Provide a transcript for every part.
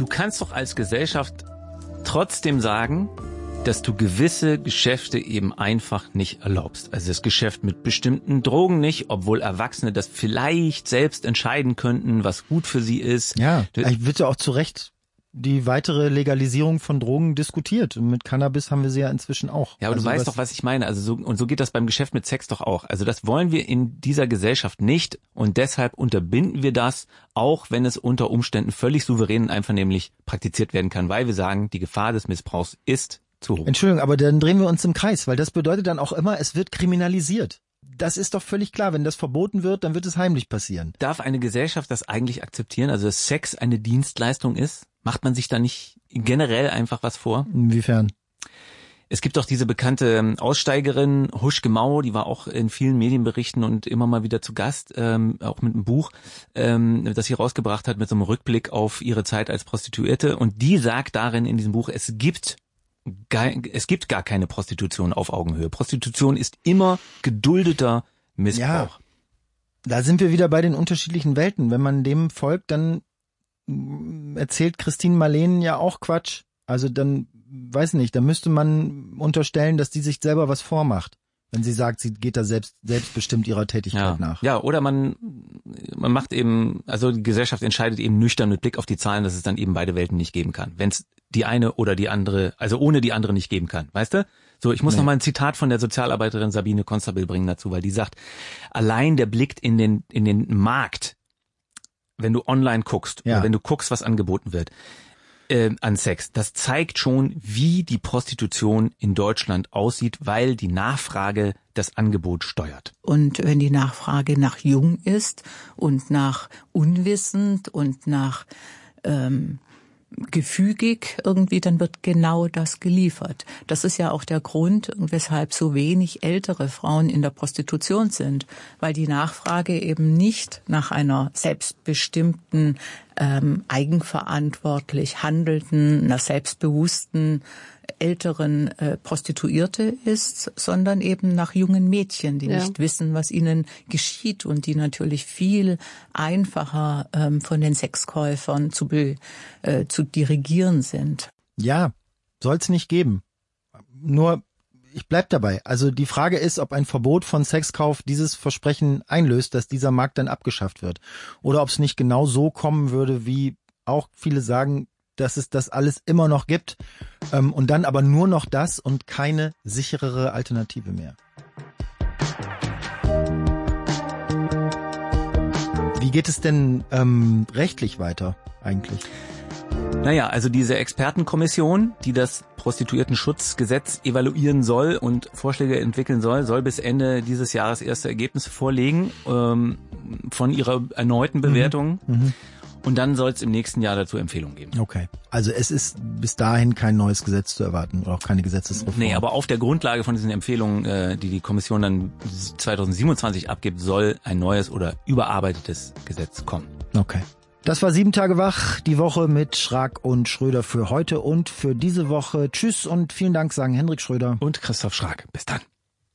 du kannst doch als Gesellschaft trotzdem sagen, dass du gewisse Geschäfte eben einfach nicht erlaubst. Also das Geschäft mit bestimmten Drogen nicht, obwohl Erwachsene das vielleicht selbst entscheiden könnten, was gut für sie ist. Ja, wird ja auch zu Recht die weitere Legalisierung von Drogen diskutiert. Und mit Cannabis haben wir sie ja inzwischen auch. Ja, aber also du weißt doch, was ich meine. Also so geht das beim Geschäft mit Sex doch auch. Also das wollen wir in dieser Gesellschaft nicht und deshalb unterbinden wir das, auch wenn es unter Umständen völlig souverän und einvernehmlich praktiziert werden kann, weil wir sagen, die Gefahr des Missbrauchs ist zu hoch. Entschuldigung, aber dann drehen wir uns im Kreis, weil das bedeutet dann auch immer, es wird kriminalisiert. Das ist doch völlig klar. Wenn das verboten wird, dann wird es heimlich passieren. Darf eine Gesellschaft das eigentlich akzeptieren? Also dass Sex eine Dienstleistung ist? Macht man sich da nicht generell einfach was vor? Inwiefern? Es gibt doch diese bekannte Aussteigerin, Huschke Mau, die war auch in vielen Medienberichten und immer mal wieder zu Gast, auch mit einem Buch, das sie rausgebracht hat mit so einem Rückblick auf ihre Zeit als Prostituierte. Und die sagt darin in diesem Buch, es gibt gar keine Prostitution auf Augenhöhe. Prostitution ist immer geduldeter Missbrauch. Ja, da sind wir wieder bei den unterschiedlichen Welten. Wenn man dem folgt, dann erzählt Christine Marleen ja auch Quatsch. Also dann, weiß nicht, da müsste man unterstellen, dass die sich selber was vormacht, wenn sie sagt, sie geht da selbstbestimmt ihrer Tätigkeit nach. Ja, oder man macht eben, also die Gesellschaft entscheidet eben nüchtern mit Blick auf die Zahlen, dass es dann eben beide Welten nicht geben kann. Wenn es die eine oder die andere, also ohne die andere nicht geben kann, weißt du? So, ich muss noch mal ein Zitat von der Sozialarbeiterin Sabine Constable bringen dazu, weil die sagt, allein der Blick in den Markt, wenn du online guckst, oder wenn du guckst, was angeboten wird, an Sex, das zeigt schon, wie die Prostitution in Deutschland aussieht, weil die Nachfrage das Angebot steuert. Und wenn die Nachfrage nach jung ist und nach unwissend und nach gefügig irgendwie, dann wird genau das geliefert. Das ist ja auch der Grund, weshalb so wenig ältere Frauen in der Prostitution sind, weil die Nachfrage eben nicht nach einer selbstbestimmten, eigenverantwortlich handelnden, einer selbstbewussten älteren Prostituierte ist, sondern eben nach jungen Mädchen, die nicht wissen, was ihnen geschieht und die natürlich viel einfacher von den Sexkäufern zu dirigieren sind. Ja, soll's nicht geben. Nur, ich bleib dabei. Also die Frage ist, ob ein Verbot von Sexkauf dieses Versprechen einlöst, dass dieser Markt dann abgeschafft wird. Oder ob es nicht genau so kommen würde, wie auch viele sagen, dass es das alles immer noch gibt und dann aber nur noch das und keine sicherere Alternative mehr. Wie geht es denn rechtlich weiter eigentlich? Naja, also diese Expertenkommission, die das Prostituiertenschutzgesetz evaluieren soll und Vorschläge entwickeln soll bis Ende dieses Jahres erste Ergebnisse vorlegen von ihrer erneuten Bewertung. Und dann soll es im nächsten Jahr dazu Empfehlungen geben. Okay. Also es ist bis dahin kein neues Gesetz zu erwarten oder auch keine Gesetzesreform. Nee, aber auf der Grundlage von diesen Empfehlungen, die Kommission dann 2027 abgibt, soll ein neues oder überarbeitetes Gesetz kommen. Okay. Das war 7 Tage wach, die Woche mit Schrag und Schröder für heute und für diese Woche. Tschüss und vielen Dank, sagen Hendrik Schröder und Christoph Schrag. Bis dann.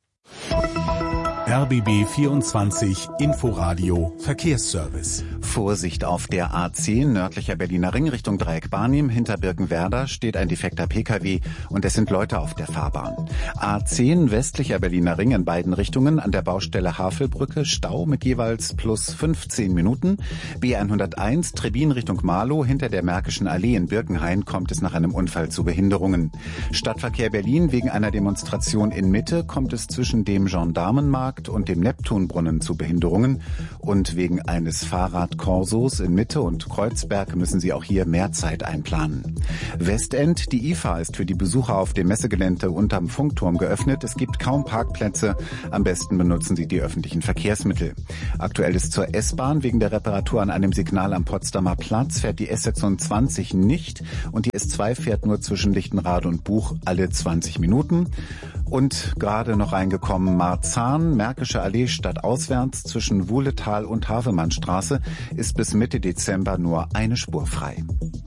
RBB 24 Inforadio Verkehrsservice. Vorsicht auf der A10 nördlicher Berliner Ring Richtung Dreieck Barnim. Hinter Birkenwerder steht ein defekter Pkw und es sind Leute auf der Fahrbahn. A10 westlicher Berliner Ring in beiden Richtungen an der Baustelle Havelbrücke Stau mit jeweils plus 15 Minuten. B101 Trebin Richtung Marlow hinter der Märkischen Allee in Birkenhain kommt es nach einem Unfall zu Behinderungen. Stadtverkehr Berlin wegen einer Demonstration in Mitte kommt es zwischen dem Gendarmenmarkt und dem Neptunbrunnen zu Behinderungen und wegen eines Fahrradkorsos in Mitte und Kreuzberg müssen Sie auch hier mehr Zeit einplanen. Westend, die IFA ist für die Besucher auf dem Messegelände unterm Funkturm geöffnet. Es gibt kaum Parkplätze. Am besten benutzen Sie die öffentlichen Verkehrsmittel. Aktuell ist zur S-Bahn wegen der Reparatur an einem Signal am Potsdamer Platz fährt die S26 nicht und die S2 fährt nur zwischen Lichtenrade und Buch alle 20 Minuten. Und gerade noch reingekommen Marzahn, Märkische Allee stadtauswärts zwischen Wuhletal und Havemannstraße ist bis Mitte Dezember nur eine Spur frei.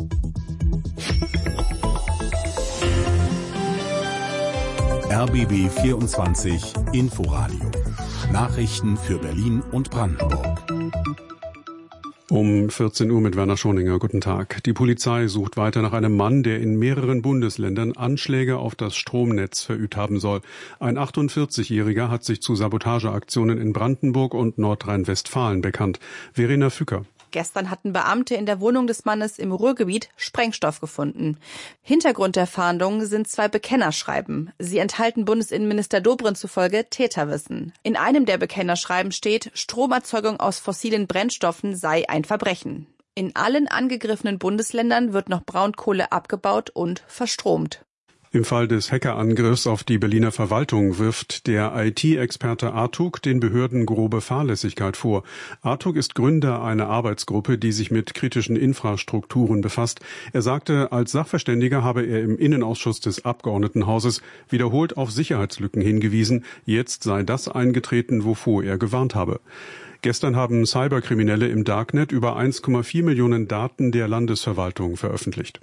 RBB 24 Inforadio. Nachrichten für Berlin und Brandenburg. Um 14 Uhr mit Werner Schoninger. Guten Tag. Die Polizei sucht weiter nach einem Mann, der in mehreren Bundesländern Anschläge auf das Stromnetz verübt haben soll. Ein 48-Jähriger hat sich zu Sabotageaktionen in Brandenburg und Nordrhein-Westfalen bekannt. Verena Fücker. Gestern hatten Beamte in der Wohnung des Mannes im Ruhrgebiet Sprengstoff gefunden. Hintergrund der Fahndung sind 2 Bekennerschreiben. Sie enthalten Bundesinnenminister Dobrindt zufolge Täterwissen. In einem der Bekennerschreiben steht, Stromerzeugung aus fossilen Brennstoffen sei ein Verbrechen. In allen angegriffenen Bundesländern wird noch Braunkohle abgebaut und verstromt. Im Fall des Hackerangriffs auf die Berliner Verwaltung wirft der IT-Experte Artug den Behörden grobe Fahrlässigkeit vor. Artug ist Gründer einer Arbeitsgruppe, die sich mit kritischen Infrastrukturen befasst. Er sagte, als Sachverständiger habe er im Innenausschuss des Abgeordnetenhauses wiederholt auf Sicherheitslücken hingewiesen. Jetzt sei das eingetreten, wovor er gewarnt habe. Gestern haben Cyberkriminelle im Darknet über 1,4 Millionen Daten der Landesverwaltung veröffentlicht.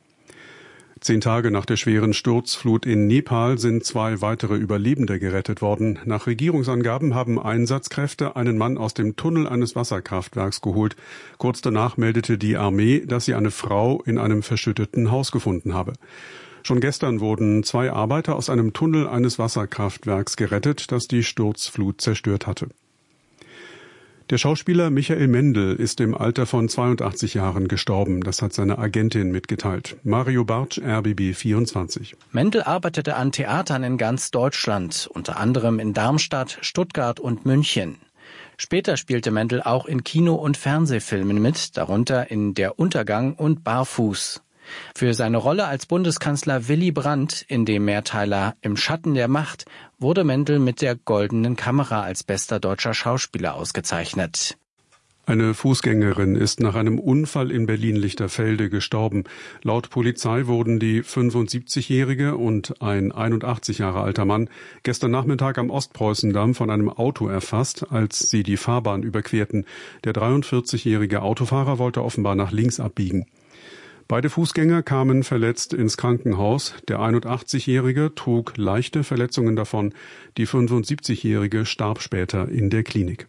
10 Tage nach der schweren Sturzflut in Nepal sind 2 weitere Überlebende gerettet worden. Nach Regierungsangaben haben Einsatzkräfte einen Mann aus dem Tunnel eines Wasserkraftwerks geholt. Kurz danach meldete die Armee, dass sie eine Frau in einem verschütteten Haus gefunden habe. Schon gestern wurden 2 Arbeiter aus einem Tunnel eines Wasserkraftwerks gerettet, das die Sturzflut zerstört hatte. Der Schauspieler Michael Mendl ist im Alter von 82 Jahren gestorben. Das hat seine Agentin mitgeteilt. Mario Bartsch, RBB 24. Mendl arbeitete an Theatern in ganz Deutschland, unter anderem in Darmstadt, Stuttgart und München. Später spielte Mendl auch in Kino- und Fernsehfilmen mit, darunter in Der Untergang und Barfuß. Für seine Rolle als Bundeskanzler Willy Brandt in dem Mehrteiler Im Schatten der Macht wurde Mendl mit der Goldenen Kamera als bester deutscher Schauspieler ausgezeichnet. Eine Fußgängerin ist nach einem Unfall in Berlin-Lichterfelde gestorben. Laut Polizei wurden die 75-Jährige und ein 81 Jahre alter Mann gestern Nachmittag am Ostpreußendamm von einem Auto erfasst, als sie die Fahrbahn überquerten. Der 43-jährige Autofahrer wollte offenbar nach links abbiegen. Beide Fußgänger kamen verletzt ins Krankenhaus. Der 81-Jährige trug leichte Verletzungen davon. Die 75-Jährige starb später in der Klinik.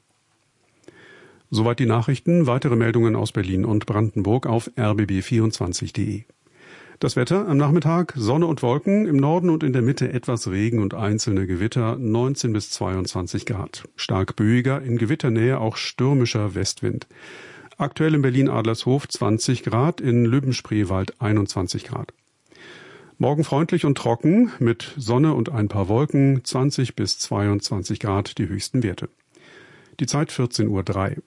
Soweit die Nachrichten. Weitere Meldungen aus Berlin und Brandenburg auf rbb24.de. Das Wetter am Nachmittag: Sonne und Wolken, im Norden und in der Mitte etwas Regen und einzelne Gewitter, 19 bis 22 Grad. Stark böiger, in Gewitternähe auch stürmischer Westwind. Aktuell in Berlin-Adlershof 20 Grad, in Lübben-Spreewald 21 Grad. Morgen freundlich und trocken, mit Sonne und ein paar Wolken, 20 bis 22 Grad die höchsten Werte. Die Zeit 14:03 Uhr.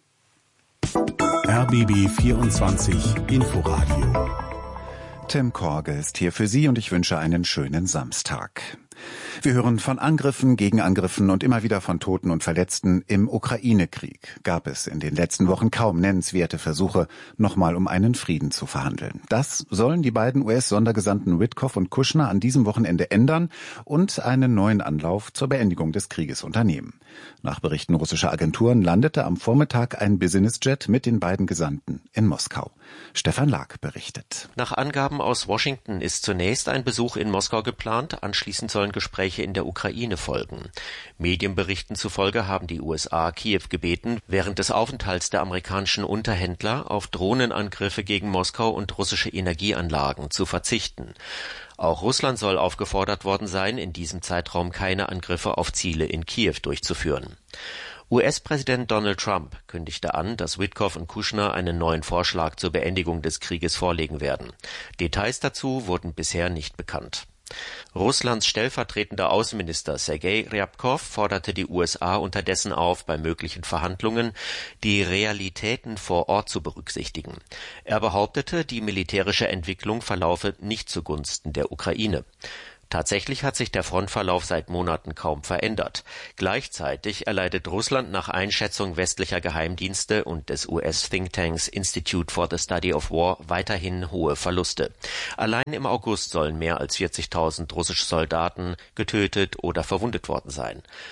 RBB 24 Inforadio. Tim Korge ist hier für Sie und ich wünsche einen schönen Samstag. Wir hören von Angriffen, Gegenangriffen und immer wieder von Toten und Verletzten. Im Ukraine-Krieg gab es in den letzten Wochen kaum nennenswerte Versuche, nochmal um einen Frieden zu verhandeln. Das sollen die beiden US-Sondergesandten Witkoff und Kushner an diesem Wochenende ändern und einen neuen Anlauf zur Beendigung des Krieges unternehmen. Nach Berichten russischer Agenturen landete am Vormittag ein Businessjet mit den beiden Gesandten in Moskau. Stefan Lag berichtet. Nach Angaben aus Washington ist zunächst ein Besuch in Moskau geplant, anschließend sollen Gespräche in der Ukraine folgen. Medienberichten zufolge haben die USA Kiew gebeten, während des Aufenthalts der amerikanischen Unterhändler auf Drohnenangriffe gegen Moskau und russische Energieanlagen zu verzichten. Auch Russland soll aufgefordert worden sein, in diesem Zeitraum keine Angriffe auf Ziele in Kiew durchzuführen. US-Präsident Donald Trump kündigte an, dass Witkoff und Kushner einen neuen Vorschlag zur Beendigung des Krieges vorlegen werden. Details dazu wurden bisher nicht bekannt. Russlands stellvertretender Außenminister Sergei Ryabkov forderte die USA unterdessen auf, bei möglichen Verhandlungen die Realitäten vor Ort zu berücksichtigen. Er behauptete, die militärische Entwicklung verlaufe nicht zugunsten der Ukraine. Tatsächlich hat sich der Frontverlauf seit Monaten kaum verändert. Gleichzeitig erleidet Russland nach Einschätzung westlicher Geheimdienste und des US-Thinktanks Institute for the Study of War weiterhin hohe Verluste. Allein im August sollen mehr als 40.000 russische Soldaten getötet oder verwundet worden sein.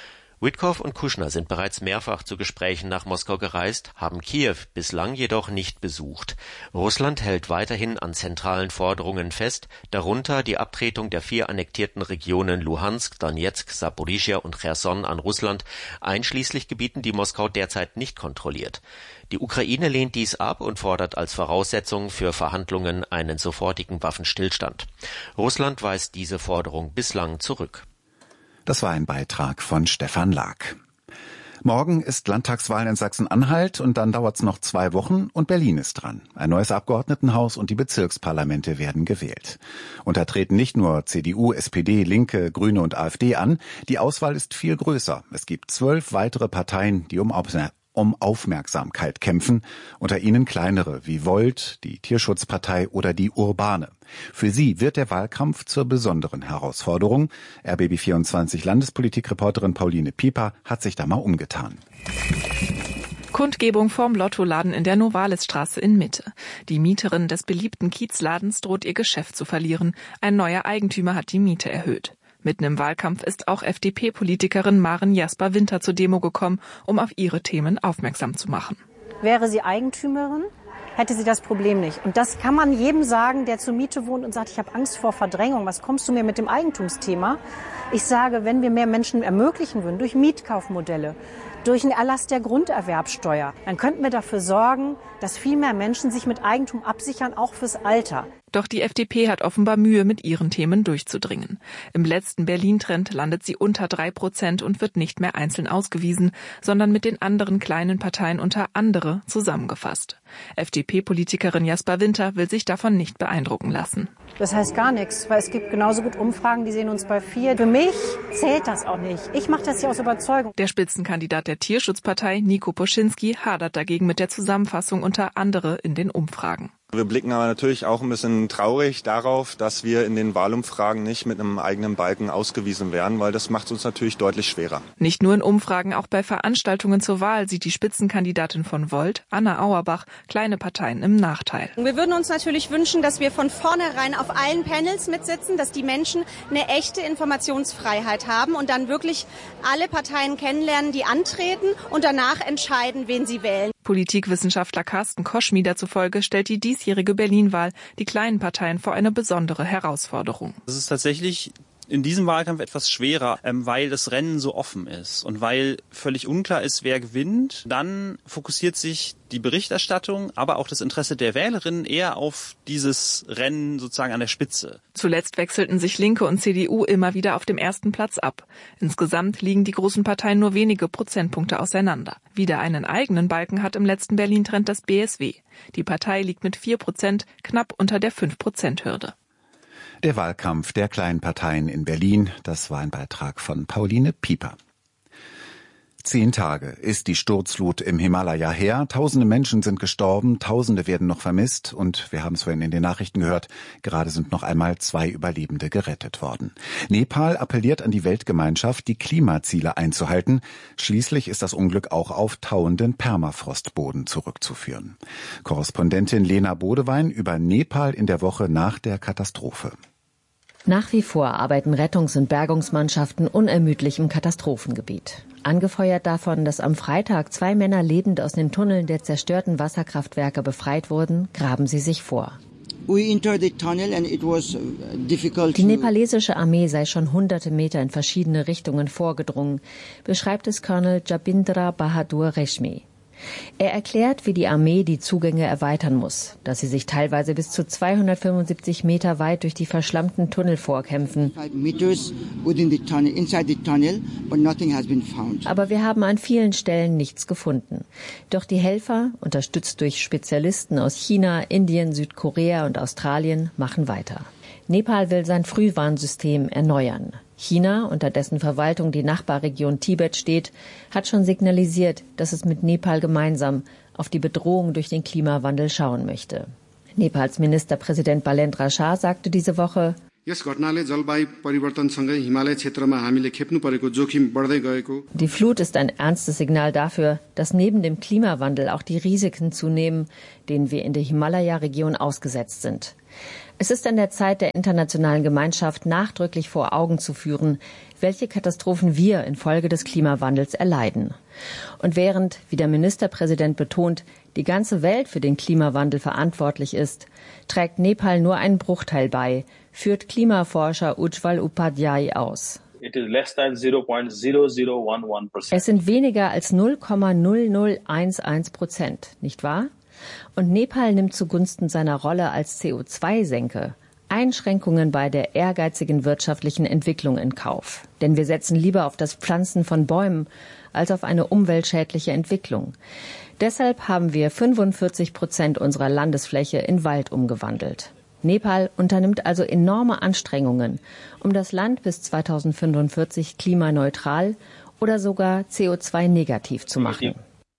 Witkow und Kushner sind bereits mehrfach zu Gesprächen nach Moskau gereist, haben Kiew bislang jedoch nicht besucht. Russland hält weiterhin an zentralen Forderungen fest, darunter die Abtretung der 4 annektierten Regionen Luhansk, Donetsk, Saporischschja und Cherson an Russland, einschließlich Gebieten, die Moskau derzeit nicht kontrolliert. Die Ukraine lehnt dies ab und fordert als Voraussetzung für Verhandlungen einen sofortigen Waffenstillstand. Russland weist diese Forderung bislang zurück. Das war ein Beitrag von Stefan Lag. Morgen ist Landtagswahl in Sachsen-Anhalt und dann dauert's noch 2 Wochen und Berlin ist dran. Ein neues Abgeordnetenhaus und die Bezirksparlamente werden gewählt. Und da treten nicht nur CDU, SPD, Linke, Grüne und AfD an. Die Auswahl ist viel größer. Es gibt 12 weitere Parteien, die um Aufmerksamkeit kämpfen, unter ihnen kleinere wie Volt, die Tierschutzpartei oder die Urbane. Für sie wird der Wahlkampf zur besonderen Herausforderung. RBB24 Landespolitikreporterin Pauline Pieper hat sich da mal umgetan. Kundgebung vorm Lottoladen in der Novalisstraße in Mitte. Die Mieterin des beliebten Kiezladens droht ihr Geschäft zu verlieren. Ein neuer Eigentümer hat die Miete erhöht. Mitten im Wahlkampf ist auch FDP-Politikerin Maren Jasper-Winter zur Demo gekommen, um auf ihre Themen aufmerksam zu machen. Wäre sie Eigentümerin, hätte sie das Problem nicht. Und das kann man jedem sagen, der zur Miete wohnt und sagt, ich habe Angst vor Verdrängung. Was kommst du mir mit dem Eigentumsthema? Ich sage, wenn wir mehr Menschen ermöglichen würden, durch Mietkaufmodelle, durch einen Erlass der Grunderwerbsteuer, dann könnten wir dafür sorgen, dass viel mehr Menschen sich mit Eigentum absichern, auch fürs Alter. Doch die FDP hat offenbar Mühe, mit ihren Themen durchzudringen. Im letzten Berlin-Trend landet sie unter 3% und wird nicht mehr einzeln ausgewiesen, sondern mit den anderen kleinen Parteien unter andere zusammengefasst. FDP-Politikerin Jasper-Winter will sich davon nicht beeindrucken lassen. Das heißt gar nichts, weil es gibt genauso gut Umfragen, die sehen uns bei 4. Für mich zählt das auch nicht. Ich mache das hier aus Überzeugung. Der Spitzenkandidat der Tierschutzpartei, Nico Poschinski, hadert dagegen mit der Zusammenfassung unter andere in den Umfragen. Wir blicken aber natürlich auch ein bisschen traurig darauf, dass wir in den Wahlumfragen nicht mit einem eigenen Balken ausgewiesen werden, weil das macht es uns natürlich deutlich schwerer. Nicht nur in Umfragen, auch bei Veranstaltungen zur Wahl sieht die Spitzenkandidatin von Volt, Anna Auerbach, kleine Parteien im Nachteil. Wir würden uns natürlich wünschen, dass wir von vornherein auf allen Panels mitsitzen, dass die Menschen eine echte Informationsfreiheit haben und dann wirklich alle Parteien kennenlernen, die antreten und danach entscheiden, wen sie wählen. Politikwissenschaftler Carsten Koschmieder zufolge stellt die diesjährige Berlin-Wahl die kleinen Parteien vor eine besondere Herausforderung. Es ist tatsächlich in diesem Wahlkampf etwas schwerer, weil das Rennen so offen ist und weil völlig unklar ist, wer gewinnt. Dann fokussiert sich die Berichterstattung, aber auch das Interesse der Wählerinnen eher auf dieses Rennen sozusagen an der Spitze. Zuletzt wechselten sich Linke und CDU immer wieder auf dem ersten Platz ab. Insgesamt liegen die großen Parteien nur wenige Prozentpunkte auseinander. Wieder einen eigenen Balken hat im letzten Berlin-Trend das BSW. Die Partei liegt mit 4% knapp unter der 5%-Hürde. Der Wahlkampf der kleinen Parteien in Berlin, das war ein Beitrag von Pauline Pieper. 10 Tage ist die Sturzflut im Himalaya her. Tausende Menschen sind gestorben, Tausende werden noch vermisst und wir haben es vorhin in den Nachrichten gehört, gerade sind noch einmal 2 Überlebende gerettet worden. Nepal appelliert an die Weltgemeinschaft, die Klimaziele einzuhalten. Schließlich ist das Unglück auch auf tauenden Permafrostboden zurückzuführen. Korrespondentin Lena Bodewein über Nepal in der Woche nach der Katastrophe. Nach wie vor arbeiten Rettungs- und Bergungsmannschaften unermüdlich im Katastrophengebiet. Angefeuert davon, dass am Freitag 2 Männer lebend aus den Tunneln der zerstörten Wasserkraftwerke befreit wurden, graben sie sich vor. Die nepalesische Armee sei schon hunderte Meter in verschiedene Richtungen vorgedrungen, beschreibt es Colonel Jabindra Bahadur Reshmi. Er erklärt, wie die Armee die Zugänge erweitern muss, dass sie sich teilweise bis zu 275 Meter weit durch die verschlammten Tunnel vorkämpfen. Aber wir haben an vielen Stellen nichts gefunden. Doch die Helfer, unterstützt durch Spezialisten aus China, Indien, Südkorea und Australien, machen weiter. Nepal will sein Frühwarnsystem erneuern. China, unter dessen Verwaltung die Nachbarregion Tibet steht, hat schon signalisiert, dass es mit Nepal gemeinsam auf die Bedrohung durch den Klimawandel schauen möchte. Nepals Ministerpräsident Balendra Shah sagte diese Woche: Die Flut ist ein ernstes Signal dafür, dass neben dem Klimawandel auch die Risiken zunehmen, denen wir in der Himalaya-Region ausgesetzt sind. Es ist an der Zeit der internationalen Gemeinschaft, nachdrücklich vor Augen zu führen, welche Katastrophen wir infolge des Klimawandels erleiden. Und während, wie der Ministerpräsident betont, die ganze Welt für den Klimawandel verantwortlich ist, trägt Nepal nur einen Bruchteil bei, führt Klimaforscher Ujjwal Upadhyay aus. Es sind weniger als 0,0011%, nicht wahr? Und Nepal nimmt zugunsten seiner Rolle als CO2-Senke Einschränkungen bei der ehrgeizigen wirtschaftlichen Entwicklung in Kauf. Denn wir setzen lieber auf das Pflanzen von Bäumen als auf eine umweltschädliche Entwicklung. Deshalb haben wir 45% unserer Landesfläche in Wald umgewandelt. Nepal unternimmt also enorme Anstrengungen, um das Land bis 2045 klimaneutral oder sogar CO2-negativ zu machen.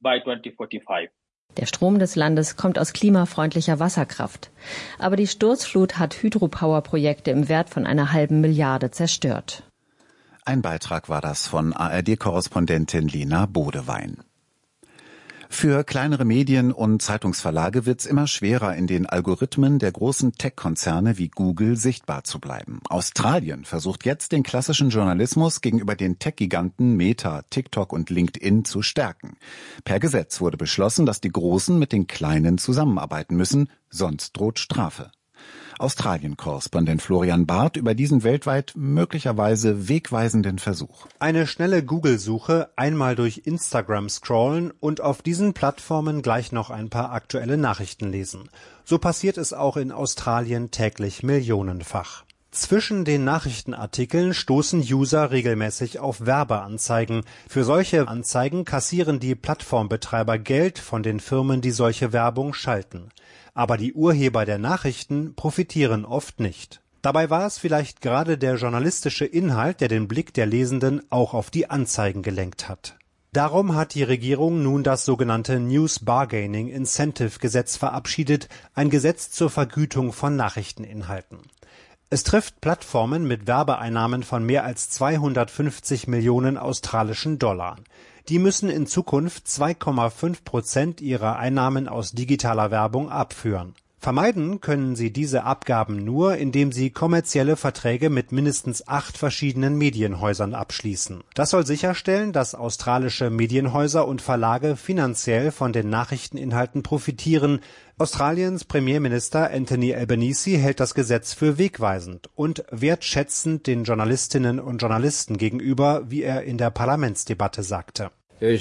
Der Strom des Landes kommt aus klimafreundlicher Wasserkraft. Aber die Sturzflut hat Hydropower-Projekte im Wert von 1,5 Milliarde zerstört. Ein Beitrag war das von ARD-Korrespondentin Lena Bodewein. Für kleinere Medien und Zeitungsverlage wird es immer schwerer, in den Algorithmen der großen Tech-Konzerne wie Google sichtbar zu bleiben. Australien versucht jetzt, den klassischen Journalismus gegenüber den Tech-Giganten Meta, TikTok und LinkedIn zu stärken. Per Gesetz wurde beschlossen, dass die Großen mit den Kleinen zusammenarbeiten müssen, sonst droht Strafe. Australien-Korrespondent Florian Barth über diesen weltweit möglicherweise wegweisenden Versuch. Eine schnelle Google-Suche, einmal durch Instagram scrollen und auf diesen Plattformen gleich noch ein paar aktuelle Nachrichten lesen. So passiert es auch in Australien täglich millionenfach. Zwischen den Nachrichtenartikeln stoßen User regelmäßig auf Werbeanzeigen. Für solche Anzeigen kassieren die Plattformbetreiber Geld von den Firmen, die solche Werbung schalten. Aber die Urheber der Nachrichten profitieren oft nicht. Dabei war es vielleicht gerade der journalistische Inhalt, der den Blick der Lesenden auch auf die Anzeigen gelenkt hat. Darum hat die Regierung nun das sogenannte News Bargaining Incentive Gesetz verabschiedet, ein Gesetz zur Vergütung von Nachrichteninhalten. Es trifft Plattformen mit Werbeeinnahmen von mehr als 250 Millionen australischen Dollar. Die müssen in Zukunft 2,5% ihrer Einnahmen aus digitaler Werbung abführen. Vermeiden können sie diese Abgaben nur, indem sie kommerzielle Verträge mit mindestens 8 verschiedenen Medienhäusern abschließen. Das soll sicherstellen, dass australische Medienhäuser und Verlage finanziell von den Nachrichteninhalten profitieren. Australiens Premierminister Anthony Albanese hält das Gesetz für wegweisend und wertschätzend den Journalistinnen und Journalisten gegenüber, wie er in der Parlamentsdebatte sagte. Für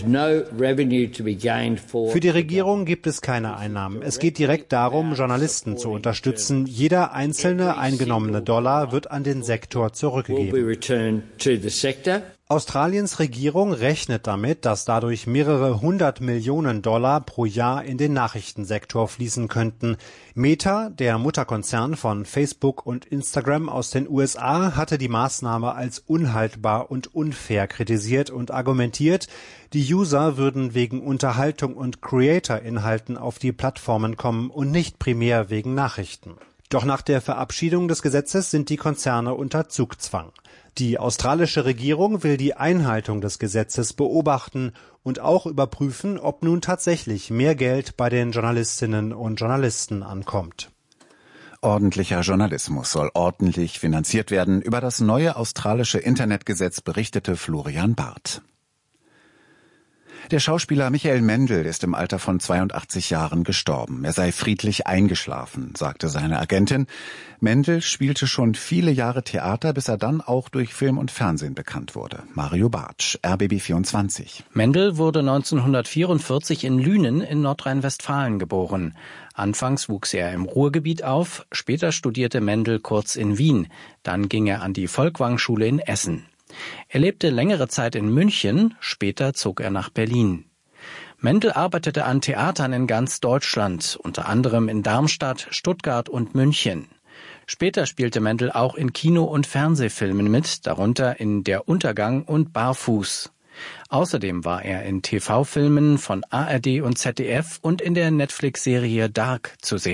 die Regierung gibt es keine Einnahmen. Es geht direkt darum, Journalisten zu unterstützen. Jeder einzelne eingenommene Dollar wird an den Sektor zurückgegeben. Australiens Regierung rechnet damit, dass dadurch mehrere 100 Millionen Dollar pro Jahr in den Nachrichtensektor fließen könnten. Meta, der Mutterkonzern von Facebook und Instagram aus den USA, hatte die Maßnahme als unhaltbar und unfair kritisiert und argumentiert, die User würden wegen Unterhaltung und Creator-Inhalten auf die Plattformen kommen und nicht primär wegen Nachrichten. Doch nach der Verabschiedung des Gesetzes sind die Konzerne unter Zugzwang. Die australische Regierung will die Einhaltung des Gesetzes beobachten und auch überprüfen, ob nun tatsächlich mehr Geld bei den Journalistinnen und Journalisten ankommt. Ordentlicher Journalismus soll ordentlich finanziert werden. Über das neue australische Internetgesetz berichtete Florian Barth. Der Schauspieler Michael Mendl ist im Alter von 82 Jahren gestorben. Er sei friedlich eingeschlafen, sagte seine Agentin. Mendl spielte schon viele Jahre Theater, bis er dann auch durch Film und Fernsehen bekannt wurde. Mario Bartsch, RBB 24. Mendl wurde 1944 in Lünen in Nordrhein-Westfalen geboren. Anfangs wuchs er im Ruhrgebiet auf, später studierte Mendl kurz in Wien. Dann ging er an die Folkwang-Schule in Essen. Er lebte längere Zeit in München, später zog er nach Berlin. Mendl arbeitete an Theatern in ganz Deutschland, unter anderem in Darmstadt, Stuttgart und München. Später spielte Mendl auch in Kino- und Fernsehfilmen mit, darunter in Der Untergang und Barfuß. Außerdem war er in TV-Filmen von ARD und ZDF und in der Netflix-Serie Dark zu sehen.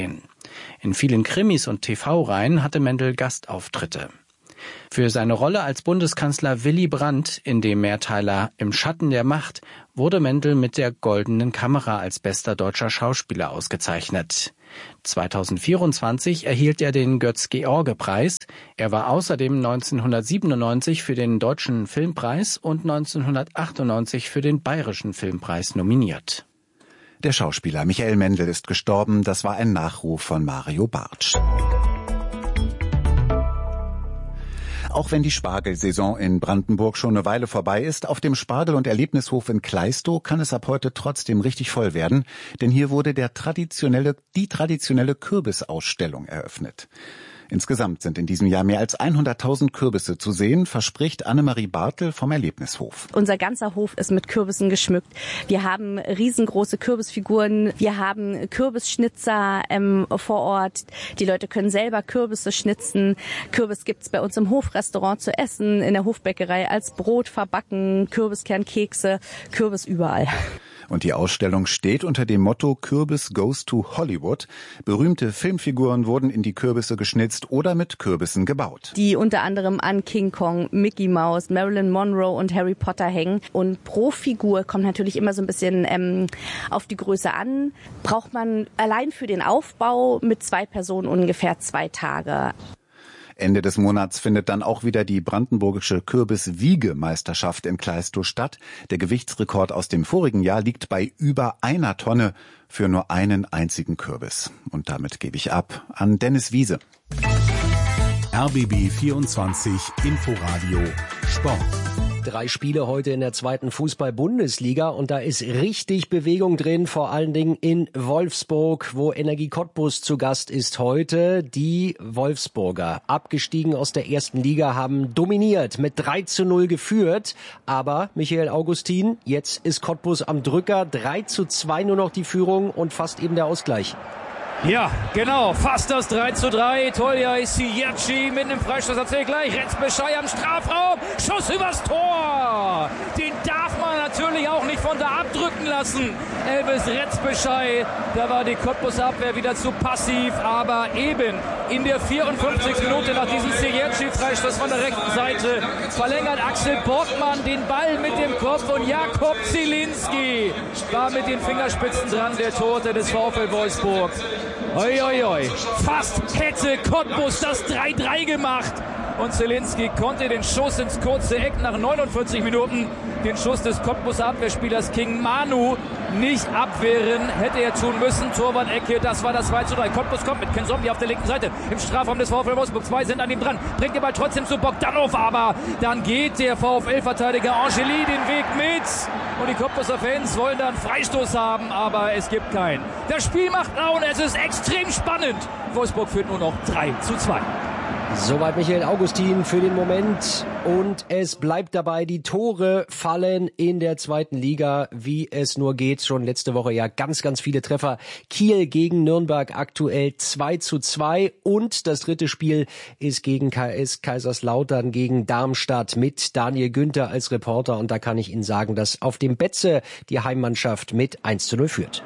In vielen Krimis und TV-Reihen hatte Mendel Gastauftritte. Für seine Rolle als Bundeskanzler Willy Brandt in dem Mehrteiler Im Schatten der Macht wurde Mendel mit der Goldenen Kamera als bester deutscher Schauspieler ausgezeichnet. 2024 erhielt er den Götz-George-Preis. Er war außerdem 1997 für den Deutschen Filmpreis und 1998 für den Bayerischen Filmpreis nominiert. Der Schauspieler Michael Mendel ist gestorben. Das war ein Nachruf von Mario Bartsch. Auch wenn die Spargelsaison in Brandenburg schon eine Weile vorbei ist, auf dem Spargel- und Erlebnishof in Kleistow kann es ab heute trotzdem richtig voll werden, denn hier wurde die traditionelle Kürbisausstellung eröffnet. Insgesamt sind in diesem Jahr mehr als 100.000 Kürbisse zu sehen, verspricht Annemarie Bartel vom Erlebnishof. Unser ganzer Hof ist mit Kürbissen geschmückt. Wir haben riesengroße Kürbisfiguren, wir haben Kürbisschnitzer vor Ort. Die Leute können selber Kürbisse schnitzen. Kürbis gibt's bei uns im Hofrestaurant zu essen, in der Hofbäckerei als Brot verbacken, Kürbiskernkekse, Kürbis überall. Und die Ausstellung steht unter dem Motto Kürbis goes to Hollywood. Berühmte Filmfiguren wurden in die Kürbisse geschnitzt oder mit Kürbissen gebaut. Die unter anderem an King Kong, Mickey Mouse, Marilyn Monroe und Harry Potter hängen. Und pro Figur kommt natürlich immer so ein bisschen auf die Größe an. Braucht man allein für den Aufbau mit 2 Personen ungefähr 2 Tage. Ende des Monats findet dann auch wieder die brandenburgische Kürbis-Wiegemeisterschaft in Kleistow statt. Der Gewichtsrekord aus dem vorigen Jahr liegt bei über 1 Tonne für nur einen einzigen Kürbis. Und damit gebe ich ab an Dennis Wiese. RBB 24 Inforadio Sport. 3 Spiele heute in der 2. Fußball-Bundesliga und da ist richtig Bewegung drin, vor allen Dingen in Wolfsburg, wo Energie Cottbus zu Gast ist heute. Die Wolfsburger, abgestiegen aus der 1. Liga, haben dominiert, mit 3:0 geführt. Aber, Michael Augustin, jetzt ist Cottbus am Drücker, 3:2 nur noch die Führung und fast eben der Ausgleich. Ja, genau, fast das 3:3. Tolja Isiyerci mit einem Freistoß erzählt gleich. Retzbeschei am Strafraum. Schuss übers Tor. Den darf man natürlich auch nicht von da abdrücken lassen. Elvis Retzbeschei. Da war die Cottbuser Abwehr wieder zu passiv. Aber eben in der 54. Minute nach diesem Isiyerci-Freistoß von der rechten Seite verlängert Axel Borgmann den Ball mit dem Kopf. Und Jakob Zielinski war mit den Fingerspitzen dran, der Torhüter des VfL Wolfsburg. Oi, oi, oi. Fast hätte Cottbus das 3:3 gemacht. Und Zielinski konnte den Schuss ins kurze Eck nach 49 Minuten, den Schuss des Cottbuser Abwehrspielers King Manu, nicht abwehren. Hätte er tun müssen. Torwart-Ecke, das war das 2:3. Cottbus kommt mit Ken Zombie auf der linken Seite im Strafraum des VfL Wolfsburg. 2 sind an ihm dran. Bringt den Ball trotzdem zu Bogdanov, aber dann geht der VfL-Verteidiger Angeli den Weg mit. Und die Cottbuser Fans wollen dann Freistoß haben, aber es gibt keinen. Das Spiel macht Laune, es ist extrem spannend. Wolfsburg führt nur noch 3:2. Soweit Michael Augustin für den Moment. Und es bleibt dabei, die Tore fallen in der 2. Liga, wie es nur geht. Schon letzte Woche ja ganz, ganz viele Treffer. Kiel gegen Nürnberg aktuell 2:2. Und das dritte Spiel ist gegen KS Kaiserslautern gegen Darmstadt mit Daniel Günther als Reporter. Und da kann ich Ihnen sagen, dass auf dem Betze die Heimmannschaft mit 1:0 führt.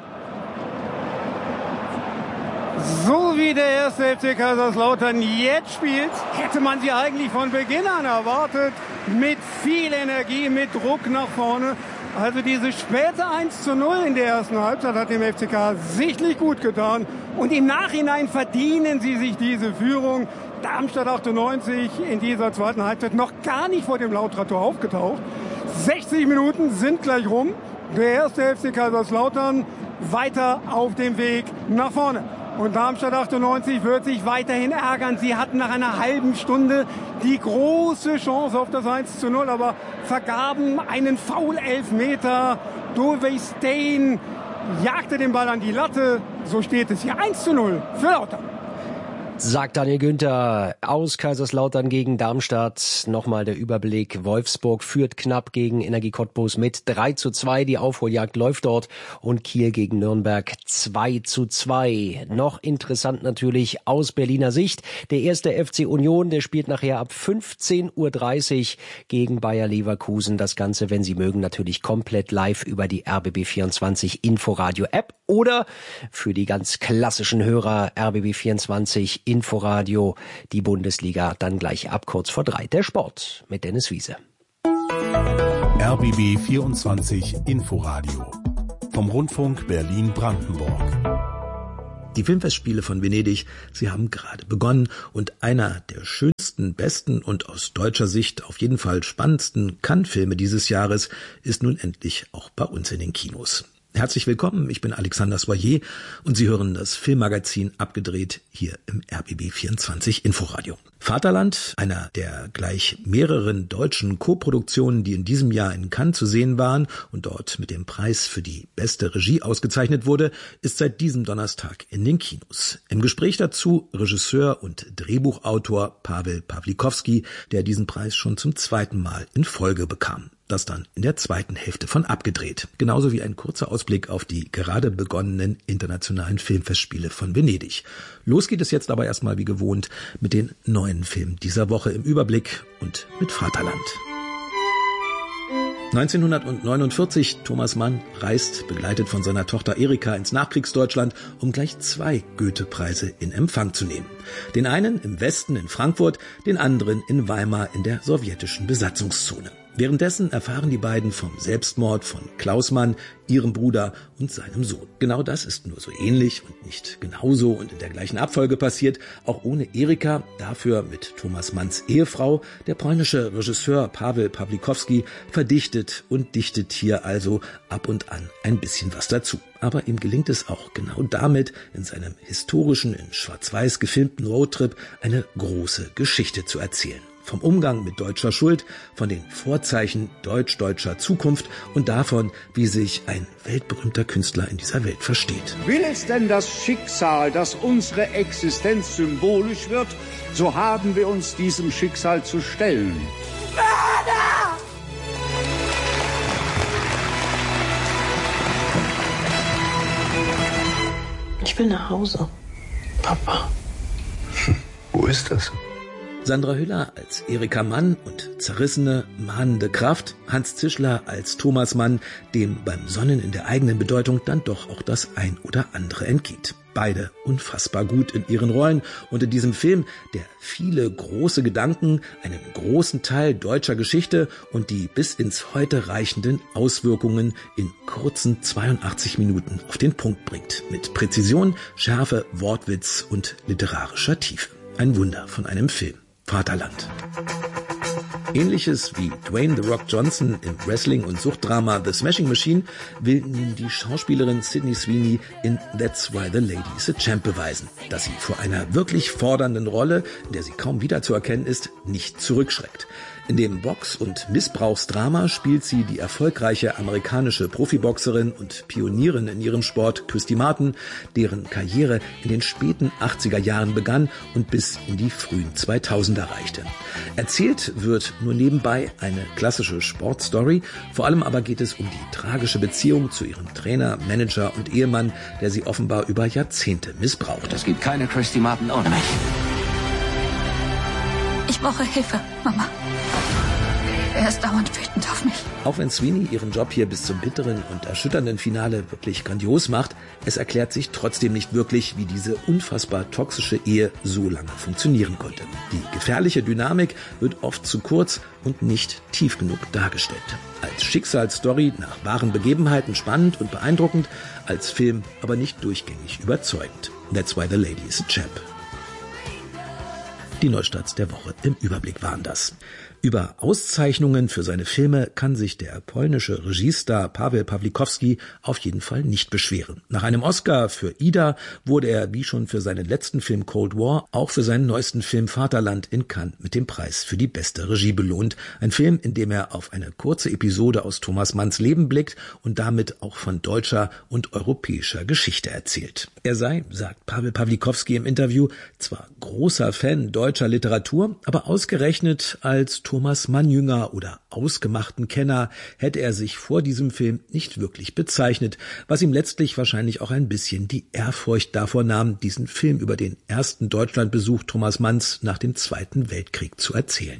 So wie der 1. FC Kaiserslautern jetzt spielt, hätte man sie eigentlich von Beginn an erwartet. Mit viel Energie, mit Druck nach vorne. Also diese späte 1:0 in der ersten Halbzeit hat dem FCK sichtlich gut getan. Und im Nachhinein verdienen sie sich diese Führung. Darmstadt 98 in dieser zweiten Halbzeit noch gar nicht vor dem Lautra-Tor aufgetaucht. 60 Minuten sind gleich rum. Der 1. FC Kaiserslautern weiter auf dem Weg nach vorne. Und Darmstadt 98 wird sich weiterhin ärgern. Sie hatten nach einer halben Stunde die große Chance auf das 1:0, aber vergaben einen Foul-Elfmeter. Dovey Stein jagte den Ball an die Latte. So steht es hier 1:0 für Lautern. Sagt Daniel Günther aus Kaiserslautern gegen Darmstadt. Nochmal der Überblick. Wolfsburg führt knapp gegen Energie Cottbus mit 3:2. Die Aufholjagd läuft dort. Und Kiel gegen Nürnberg 2:2. Noch interessant natürlich aus Berliner Sicht. Der erste FC Union, der spielt nachher ab 15:30 Uhr gegen Bayer Leverkusen. Das Ganze, wenn Sie mögen, natürlich komplett live über die RBB24 Inforadio App oder für die ganz klassischen Hörer RBB24 Inforadio, die Bundesliga, dann gleich ab kurz vor 3. Der Sport mit Dennis Wiese. RBB 24 Inforadio vom Rundfunk Berlin-Brandenburg. Die Filmfestspiele von Venedig, sie haben gerade begonnen und einer der schönsten, besten und aus deutscher Sicht auf jeden Fall spannendsten Cannes-Filme dieses Jahres ist nun endlich auch bei uns in den Kinos. Herzlich willkommen, ich bin Alexander Soyer und Sie hören das Filmmagazin Abgedreht hier im RBB24 Inforadio. Vaterland, einer der gleich mehreren deutschen Koproduktionen, die in diesem Jahr in Cannes zu sehen waren und dort mit dem Preis für die beste Regie ausgezeichnet wurde, ist seit diesem Donnerstag in den Kinos. Im Gespräch dazu Regisseur und Drehbuchautor Paweł Pawlikowski, der diesen Preis schon zum 2. Mal in Folge bekam. Das dann in der zweiten Hälfte von Abgedreht. Genauso wie ein kurzer Ausblick auf die gerade begonnenen internationalen Filmfestspiele von Venedig. Los geht es jetzt aber erstmal wie gewohnt mit den neuen Filmen dieser Woche im Überblick und mit Vaterland. 1949, Thomas Mann reist, begleitet von seiner Tochter Erika, ins Nachkriegsdeutschland, um gleich 2 Goethe-Preise in Empfang zu nehmen. Den einen im Westen in Frankfurt, den anderen in Weimar in der sowjetischen Besatzungszone. Währenddessen erfahren die beiden vom Selbstmord von Klaus Mann, ihrem Bruder und seinem Sohn. Genau das ist nur so ähnlich und nicht genauso und in der gleichen Abfolge passiert, auch ohne Erika, dafür mit Thomas Manns Ehefrau. Der polnische Regisseur Paweł Pawlikowski verdichtet und dichtet hier also ab und an ein bisschen was dazu. Aber ihm gelingt es auch genau damit, in seinem historischen, in Schwarz-Weiß gefilmten Roadtrip eine große Geschichte zu erzählen. Vom Umgang mit deutscher Schuld, von den Vorzeichen deutsch-deutscher Zukunft und davon, wie sich ein weltberühmter Künstler in dieser Welt versteht. Will es denn das Schicksal, dass unsere Existenz symbolisch wird, so haben wir uns diesem Schicksal zu stellen. Mörder! Ich will nach Hause. Papa. Wo ist das? Sandra Hüller als Erika Mann und zerrissene, mahnende Kraft, Hans Zischler als Thomas Mann, dem beim Sonnen in der eigenen Bedeutung dann doch auch das ein oder andere entgeht. Beide unfassbar gut in ihren Rollen und in diesem Film, der viele große Gedanken, einen großen Teil deutscher Geschichte und die bis ins Heute reichenden Auswirkungen in kurzen 82 Minuten auf den Punkt bringt. Mit Präzision, Schärfe, Wortwitz und literarischer Tiefe. Ein Wunder von einem Film. Vaterland. Ähnliches wie Dwayne The Rock Johnson im Wrestling- und Suchtdrama The Smashing Machine will nun die Schauspielerin Sydney Sweeney in That's Why the Lady is a Champ beweisen, dass sie vor einer wirklich fordernden Rolle, in der sie kaum wiederzuerkennen ist, nicht zurückschreckt. In dem Box- und Missbrauchsdrama spielt sie die erfolgreiche amerikanische Profiboxerin und Pionierin in ihrem Sport Christy Martin, deren Karriere in den späten 80er Jahren begann und bis in die frühen 2000er reichte. Erzählt wird nur nebenbei eine klassische Sportstory, vor allem aber geht es um die tragische Beziehung zu ihrem Trainer, Manager und Ehemann, der sie offenbar über Jahrzehnte missbraucht. Es gibt keine Christy Martin ohne mich. Ich brauche Hilfe, Mama. Er ist dauernd wütend auf mich. Auch wenn Sweeney ihren Job hier bis zum bitteren und erschütternden Finale wirklich grandios macht, es erklärt sich trotzdem nicht wirklich, wie diese unfassbar toxische Ehe so lange funktionieren konnte. Die gefährliche Dynamik wird oft zu kurz und nicht tief genug dargestellt. Als Schicksalsstory nach wahren Begebenheiten spannend und beeindruckend, als Film aber nicht durchgängig überzeugend. That's Why the Lady is a Champ. Die Neustarts der Woche im Überblick waren das. Über Auszeichnungen für seine Filme kann sich der polnische Regiestar Paweł Pawlikowski auf jeden Fall nicht beschweren. Nach einem Oscar für Ida wurde er, wie schon für seinen letzten Film Cold War, auch für seinen neuesten Film Vaterland in Cannes mit dem Preis für die beste Regie belohnt. Ein Film, in dem er auf eine kurze Episode aus Thomas Manns Leben blickt und damit auch von deutscher und europäischer Geschichte erzählt. Er sei, sagt Paweł Pawlikowski im Interview, zwar großer Fan deutscher Literatur, aber ausgerechnet als Thomas Mann-Jünger oder ausgemachten Kenner hätte er sich vor diesem Film nicht wirklich bezeichnet, was ihm letztlich wahrscheinlich auch ein bisschen die Ehrfurcht davor nahm, diesen Film über den ersten Deutschlandbesuch Thomas Manns nach dem Zweiten Weltkrieg zu erzählen.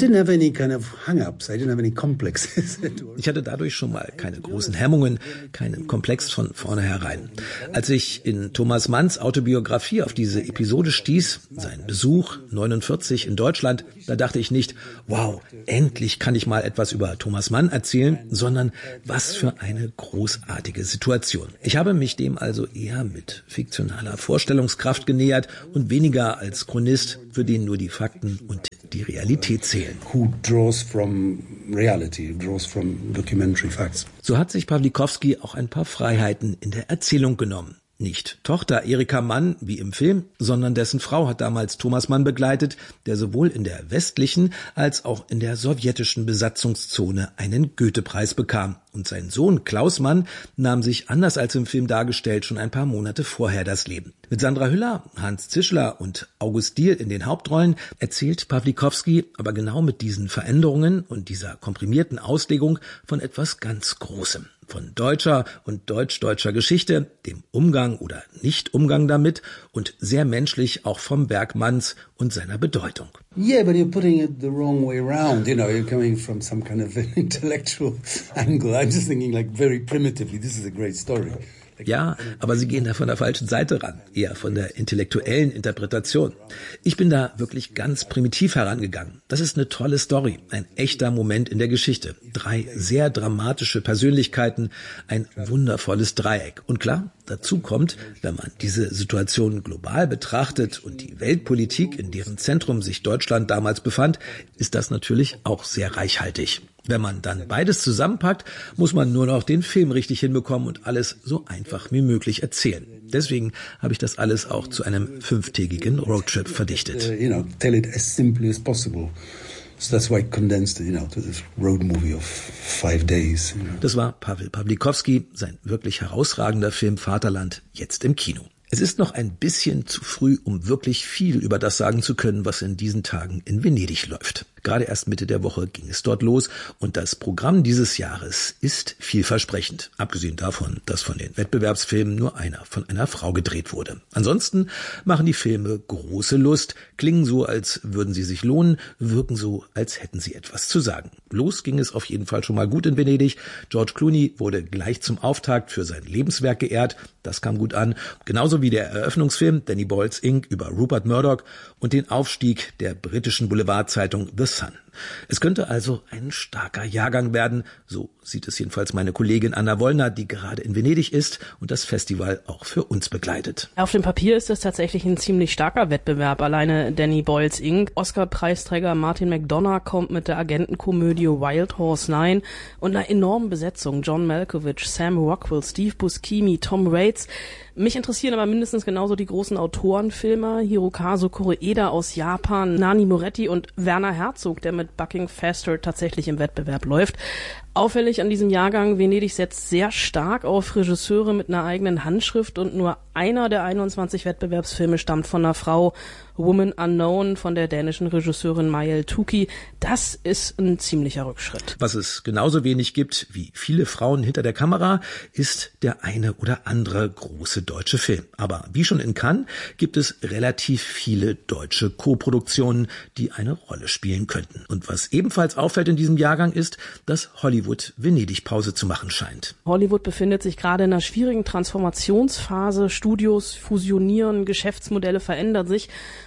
Ich hatte dadurch schon mal keine großen Hemmungen, keinen Komplex von vornherein. Als ich in Thomas Manns Autobiografie auf diese Episode stieß, seinen Besuch 49 in Deutschland, da dachte ich nicht, wow, endlich kann ich mal etwas über Thomas Mann erzählen, sondern was für eine großartige Situation. Ich habe mich dem also eher mit fiktionaler Vorstellungskraft genähert und weniger als Chronist, für den nur die Fakten und die Realität zählen. Who draws from reality, draws from documentary facts. So hat sich Pawlikowski auch ein paar Freiheiten in der Erzählung genommen. Nicht Tochter Erika Mann wie im Film, sondern dessen Frau hat damals Thomas Mann begleitet, der sowohl in der westlichen als auch in der sowjetischen Besatzungszone einen Goethe-Preis bekam. Und sein Sohn Klaus Mann nahm sich, anders als im Film dargestellt, schon ein paar Monate vorher das Leben. Mit Sandra Hüller, Hans Zischler und August Diehl in den Hauptrollen erzählt Pawlikowski aber genau mit diesen Veränderungen und dieser komprimierten Auslegung von etwas ganz Großem. Von deutscher und deutsch-deutscher Geschichte, dem Umgang oder Nicht-Umgang damit und sehr menschlich auch vom Werk Manns und seiner Bedeutung. Yeah, but you're putting it the wrong way around. You know, you're coming from some kind of an intellectual angle. I'm just thinking like very primitively, this is a great story. Ja, aber Sie gehen da von der falschen Seite ran, eher von der intellektuellen Interpretation. Ich bin da wirklich ganz primitiv herangegangen. Das ist eine tolle Story, ein echter Moment in der Geschichte. 3 sehr dramatische Persönlichkeiten, ein wundervolles Dreieck. Und klar, dazu kommt, wenn man diese Situation global betrachtet und die Weltpolitik, in deren Zentrum sich Deutschland damals befand, ist das natürlich auch sehr reichhaltig. Wenn man dann beides zusammenpackt, muss man nur noch den Film richtig hinbekommen und alles so einfach wie möglich erzählen. Deswegen habe ich das alles auch zu einem 5-tägigen Roadtrip verdichtet. Tell it as simply as possible. So that's why I condensed it, to this road movie of 5 days. Das war Paweł Pawlikowski, sein wirklich herausragender Film Vaterland, jetzt im Kino. Es ist noch ein bisschen zu früh, um wirklich viel über das sagen zu können, was in diesen Tagen in Venedig läuft. Gerade erst Mitte der Woche ging es dort los und das Programm dieses Jahres ist vielversprechend. Abgesehen davon, dass von den Wettbewerbsfilmen nur einer von einer Frau gedreht wurde. Ansonsten machen die Filme große Lust, klingen so, als würden sie sich lohnen, wirken so, als hätten sie etwas zu sagen. Los ging es auf jeden Fall schon mal gut in Venedig. George Clooney wurde gleich zum Auftakt für sein Lebenswerk geehrt. Das kam gut an. Genauso wie der Eröffnungsfilm Danny Boyle's Inc. über Rupert Murdoch und den Aufstieg der britischen Boulevardzeitung The Sun. Es könnte also ein starker Jahrgang werden, so sieht es jedenfalls meine Kollegin Anna Wollner, die gerade in Venedig ist und das Festival auch für uns begleitet. Auf dem Papier ist es tatsächlich ein ziemlich starker Wettbewerb. Alleine Danny Boyle's Inc. Oscar-Preisträger Martin McDonagh kommt mit der Agentenkomödie Wild Horse 9 und einer enormen Besetzung. John Malkovich, Sam Rockwell, Steve Buscemi, Tom Waits. Mich interessieren aber mindestens genauso die großen Autorenfilmer, Hirokazu Koreeda aus Japan, Nani Moretti und Werner Herzog, der mit Bucking Faster tatsächlich im Wettbewerb läuft. Auffällig an diesem Jahrgang, Venedig setzt sehr stark auf Regisseure mit einer eigenen Handschrift und nur einer der 21 Wettbewerbsfilme stammt von einer Frau, Woman Unknown, von der dänischen Regisseurin Mayel Tuki. Das ist ein ziemlicher Rückschritt. Was es genauso wenig gibt wie viele Frauen hinter der Kamera, ist der eine oder andere große deutsche Film. Aber wie schon in Cannes gibt es relativ viele deutsche Co-Produktionen, die eine Rolle spielen könnten. Und was ebenfalls auffällt in diesem Jahrgang ist, dass Hollywood Venedig-Pause zu machen scheint. Hollywood befindet sich gerade in einer schwierigen Transformationsphase. Studios fusionieren, Geschäftsmodelle verändern sich.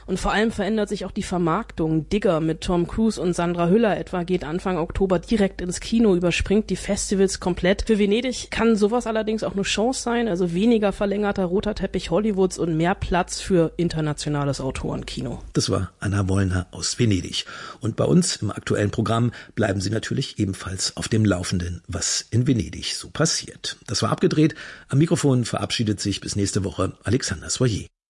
Und vor allem verändert sich auch die Vermarktung. Digger mit Tom Cruise und Sandra Hüller etwa geht Anfang Oktober direkt ins Kino, überspringt die Festivals komplett. Für Venedig kann sowas allerdings auch eine Chance sein, also weniger verlängerter roter Teppich Hollywoods und mehr Platz für internationales Autorenkino. Das war Anna Wollner aus Venedig. Und bei uns im aktuellen Programm bleiben Sie natürlich ebenfalls auf dem Laufenden, was in Venedig so passiert. Das war abgedreht. Am Mikrofon verabschiedet sich bis nächste Woche Alexander Soyer.